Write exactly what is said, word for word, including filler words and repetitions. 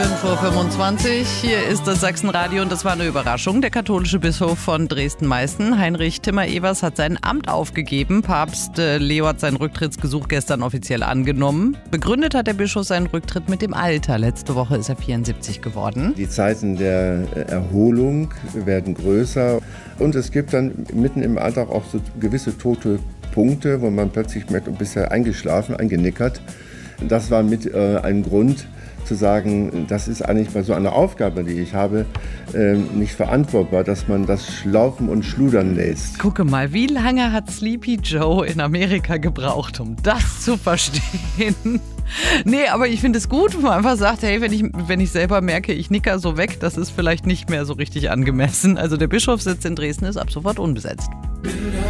fünf Uhr fünfundzwanzig, hier ist das Sachsenradio und das war eine Überraschung. Der katholische Bischof von Dresden-Meißen, Heinrich Timmer-Evers, hat sein Amt aufgegeben. Papst Leo hat sein Rücktrittsgesuch gestern offiziell angenommen. Begründet hat der Bischof seinen Rücktritt mit dem Alter. Letzte Woche ist er vierundsiebzig geworden. Die Zeiten der Erholung werden größer und es gibt dann mitten im Alltag auch so gewisse tote Punkte, wo man plötzlich merkt, du bist ja eingeschlafen, eingenickert. Das war mit äh, ein Grund zu sagen, das ist eigentlich bei so einer Aufgabe, die ich habe, äh, nicht verantwortbar, dass man das Schlaufen und Schludern lässt. Gucke mal, wie lange hat Sleepy Joe in Amerika gebraucht, um das zu verstehen? Nee, aber ich finde es gut, wenn man einfach sagt, hey, wenn ich, wenn ich selber merke, ich nicker so weg, das ist vielleicht nicht mehr so richtig angemessen. Also der Bischofssitz in Dresden ist ab sofort unbesetzt.